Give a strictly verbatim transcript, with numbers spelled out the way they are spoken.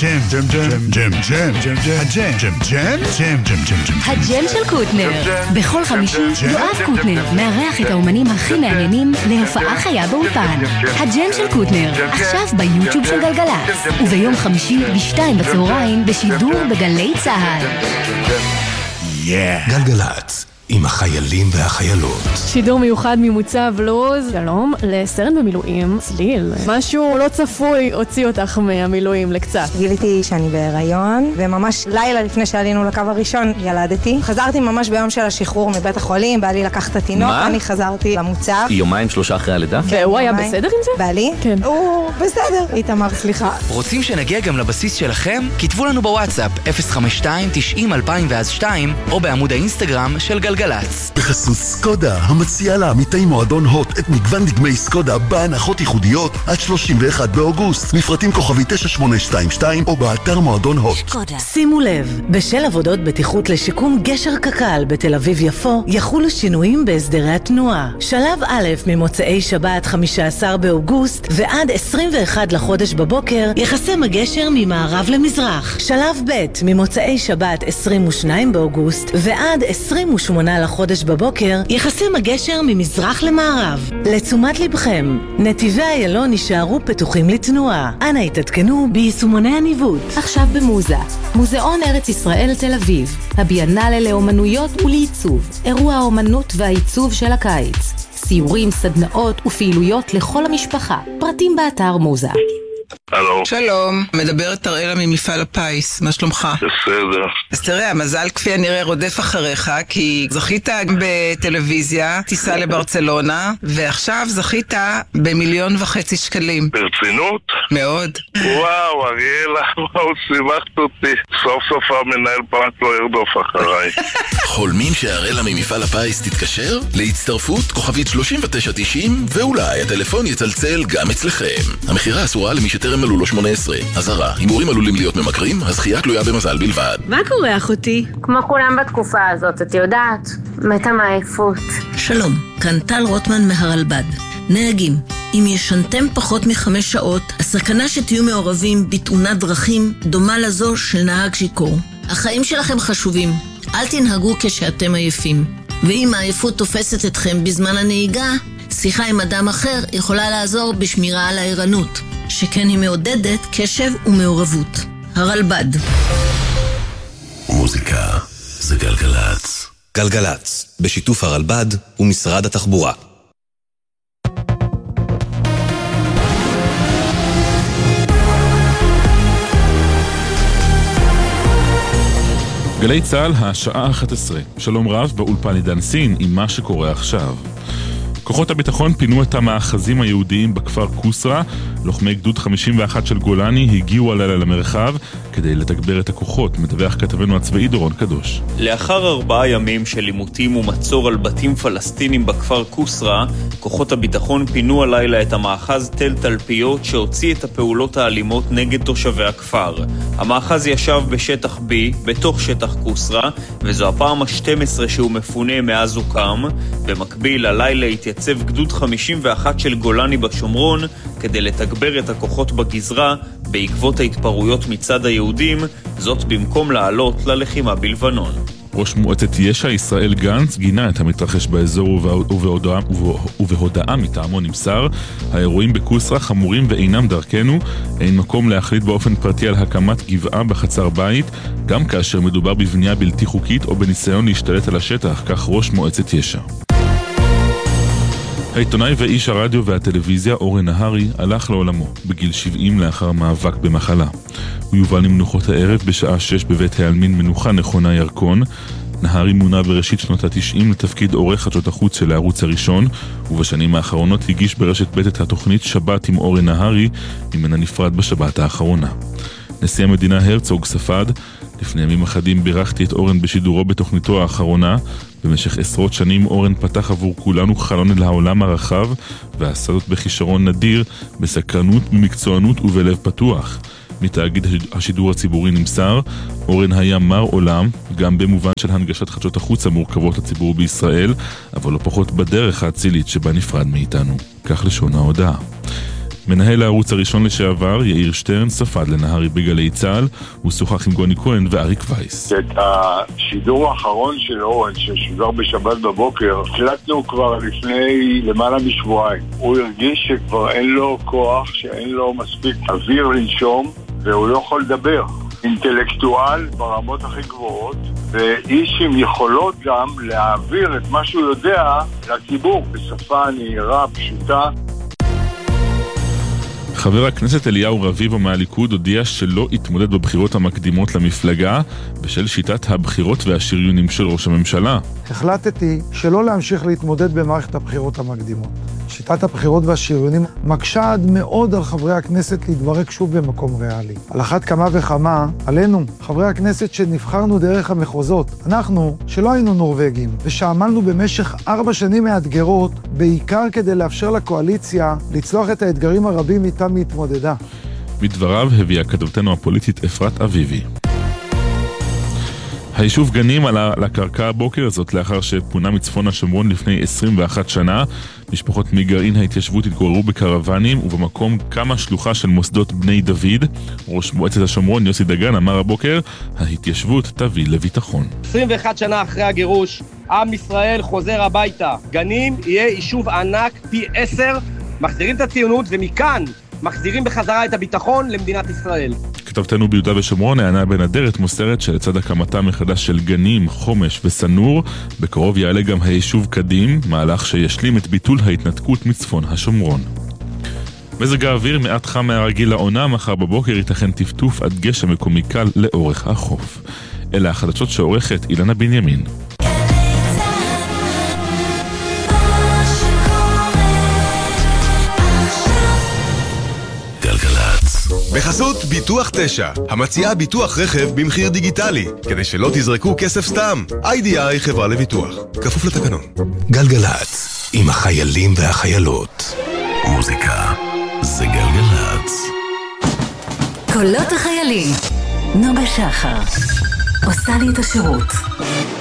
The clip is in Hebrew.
ג'ם, ג'ם, ג'ם, ג'ם, ג'ם, ג'ם, ג'ם, ג'ם, ג'ם, ג'ם, ג'ם, ג'ם, ג'ם. הג'ם של קוטנר. בכל חמישי יואב קוטנר מארח את האומנים הכי מעניינים להופעה חיה באולפן. הג'ם של קוטנר, עכשיו ביוטיוב של גלגלצ, וביום חמישי בשתיים בצהריים בשידור בגלי צהל. גלגלצ, עם החיילים והחיילות. שידור מיוחד ממוצב לוז. שלום לסרן במילואים צליל. משהו לא צפוי הוציא אותך מהמילואים לקצת. גיליתי שאני בהיריון, וממש לילה לפני שעלינו לקו הראשון ילדתי. חזרתי ממש ביום של השחרור מבית החולים, בעלי לקח את התינוק, אני חזרתי למוצב. יומיים שלושה אחרי הלידה? והוא היה בסדר עם זה? בעלי? כן. הוא בסדר. איתמר, סליחה. רוצים שנגיע גם לבסיס שלכם? כתבו לנו בוואטסאפ אפס חמש שתיים תשעים אלפיים ואז שתיים או בעמוד האינסטגרם של גלגלצ. בחסות סקודה, המציעה לעמיתי מועדון הוט את מגוון דגמי סקודה בהנחות ייחודיות עד שלושים ואחד באוגוסט. מפרטים כוכבי תשע שמונה שתיים שתיים או באתר מועדון הוט. שימו לב, בשל עבודות בטיחות לשיקום גשר קק"ל בתל אביב יפו, יחולו שינויים בהסדרי התנועה. שלב א' ממוצאי שבת חמישה עשר באוגוסט ועד עשרים ואחד לחודש בבוקר יחסם הגשר ממערב למזרח. שלב ב' ממוצאי שבת עשרים ושניים באוגוסט ועד עשרים ושמונה לחודש בבוקר יחסם הגשר ממזרח למערב. לתשומת לבכם, נתיבי איילון נשארו פתוחים לתנועה. אנא התעדכנו ביישומוני הניווט. עכשיו במוזה, מוזיאון ארץ ישראל תל אביב, הביאנלה לאומנויות ולעיצוב, אירוע האומנות והעיצוב של הקיץ, סיורים, סדנאות ופעילויות לכל המשפחה. פרטים באתר מוזה. הלו. שלום, מדברת אראלה ממפעל הפיס, מה שלומך? בסדר. אז תראה, המזל כפי הנראה רודף אחריך, כי זכית בטלוויזיה, טיסה לברצלונה, ועכשיו זכית במיליון וחצי שקלים. ברצינות? מאוד. וואו, אריאלה, וואו, שימחת אותי. סוף סוף המנהל פרט לא ירדוף אחריי. חולמים שאראלה ממפעל הפיס תתקשר? להצטרפות כוכבית שלושים ותשע תשעים, ואולי הטלפון יצלצל גם אצלכם. המחירה אסורה למי שטרם מלאו לו שמונה עשרה. אזהרה, הימורים עלולים להיות ממכרים, הזכייה תלויה במזל בלבד. מה קורה אחותי? כמו כולם בתקופה הזאת, את יודעת, מתה מעייפות. שלום, כאן טל רוטמן מהרלב"ד. נהגים, אם ישנתם פחות מחמש שעות, הסכנה שתהיו מעורבים בתאונת דרכים דומה לזו של נהג שיכור. החיים שלכם חשובים, אל תנהגו כשאתם עייפים. ואם העייפות תופסת אתכם בזמן הנהיגה, שיחה עם אדם אחר יכולה לעזור בשמירה על הערנות, שכן היא מעודדת קשב ומעורבות. הרלב"ד. מוזיקה זה גלגלצ. גלגלצ, בשיתוף הרלב"ד ומשרד התחבורה. גלי צהל, השעה אחת עשרה. שלום רב, באולפן עידן סין עם מה שקורה עכשיו. כוחות הביטחון פינו את המאחזים היהודיים בכפר קוסרה. לוחמי גדוד חמישים ואחת של גולני הגיעו הלילה למרחב כדי לתגבר את הכוחות, מדווח כתבנו הצבאי דורון קדוש. לאחר ארבעה ימים של לימותים ומצור על בתים פלסטינים בכפר קוסרה, כוחות הביטחון פינו הלילה את המאחז תל תלפיות שהוציא את הפעולות האלימות נגד תושבי הכפר. המאחז ישב בשטח B, בתוך שטח קוסרה, וזו הפעם ה-שתים עשרה שהוא מפונה מאז הוקם. במקביל, הלילה התייצב גדוד חמישים ואחת של גולני בשומרון כדי לתגבר את הכוחות בגזרה בעקבות ההתפרעויות מצד היהודים, זאת במקום לעלות ללחימה בלבנון. ראש מועצת יש"ע ישראל גנץ גינה את המתרחש באזור ובהודעה, ובהודעה מטעמו נמסר: האירועים בקוסרה חמורים ואינם דרכנו, אין מקום להחליט באופן פרטי על הקמת גבעה בחצר בית, גם כאשר מדובר בבנייה בלתי חוקית או בניסיון להשתלט על השטח, כך ראש מועצת יש"ע. העיתונאי ואיש הרדיו והטלוויזיה אורן נהרי הלך לעולמו בגיל שבעים לאחר מאבק במחלה. הוא יובל למנוחות הערב בשעה שש בבית העלמין מנוחה נכונה ירקון. נהרי מונה בראשית שנות ה-תשעים לתפקיד עורך חדשות החוץ של הערוץ הראשון, ובשנים האחרונות הגיש ברשת ב' את התוכנית שבת עם אורן נהרי, ממנה נפרד בשבת האחרונה. נשיא המדינה הרצוג ספד: לפני ימים אחדים בירכתי את אורן בשידורו בתוכניתו האחרונה. במשך עשרות שנים אורן פתח עבור כולנו חלון אל העולם הרחב, ועשה זאת בכישרון נדיר, בסקרנות, במקצוענות ובלב פתוח. מתאגיד השידור הציבורי נמסר: אורן היה מר עולם, גם במובן של הנגשת חדשות החוץ המורכבות לציבור בישראל, אבל לא פחות בדרך האצילית שבה נפרד מאיתנו. כך לשון ההודעה. מנהל הערוץ הראשון לשעבר, יאיר שטרן, ספד לנהרי בגלי צה"ל, הוא שוחח עם גוני כהן ואריק וייס. את השידור האחרון של אורן, ששודר בשבת בבוקר, הקלטנו כבר לפני למעלה משבועיים. הוא הרגיש שכבר אין לו כוח, שאין לו מספיק אוויר לנשום, והוא לא יכול לדבר. אינטלקטואל ברמות הכי גבוהות, ואיש עם יכולות גם להעביר את מה שהוא יודע לציבור בשפה נהירה, פשוטה. חבר הכנסת אליהו רביבו מהליכוד הודיע שלא יתמודד בבחירות המקדימות למפלגה בשל שיטת הבחירות והשריונים של ראש הממשלה. החלטתי שלא להמשיך להתמודד במערכת הבחירות המקדימות. שיטת הבחירות והשריונים מקשה עד מאוד על חברי הכנסת להתברק שוב במקום ריאלי. על אחת כמה וכמה, עלינו, חברי הכנסת שנבחרנו דרך המחוזות, אנחנו, שלא היינו נורווגים, ושעמלנו במשך ארבע שנים מאתגרות, בעיקר כדי לאפשר לקואליציה לצלוח את האתגרים הרבים איתם להתמודדה. בדבריו הביאה כתבתנו הפוליטית אפרת אביבי. היישוב גנים עלה לקרקע הבוקר הזאת לאחר שפונה מצפון השומרון לפני עשרים ואחת שנה. משפחות מגרעין ההתיישבות התגוררו בקרוונים ובמקום קמה שלוחה של מוסדות בני דוד. ראש מועצת השומרון יוסי דגן אמר הבוקר, ההתיישבות תביא לביטחון. עשרים ואחת שנה אחרי הגירוש, עם ישראל חוזר הביתה. גנים יהיה יישוב ענק פי עשר, מחזירים את הציונות ומכאן מחזירים בחזרה את הביטחון למדינת ישראל. כתבתנו ביהודה ושומרון, הענה בן אדרת מוסרת שלצד הקמתה מחדש של גנים, חומש וסנור, בקרוב יעלה גם היישוב קדים, מהלך שישלים את ביטול ההתנתקות מצפון השומרון. מזג האוויר מעט חם מהרגיל לעונה, מחר בבוקר ייתכן טפטוף עד גשם מקומי קל לאורך החוף. אלה החדשות שעורכת אילנה בנימין. בחסות ביטוח תשע, המציעה ביטוח רכב במחיר דיגיטלי, כדי שלא תזרקו כסף סתם. איי די איי חברה לביטוח, כפוף לתקנון. גלגלץ, עם החיילים והחיילות. מוזיקה זה גלגלץ. קולות החיילים. נוגה שחר עושה לי את השירות.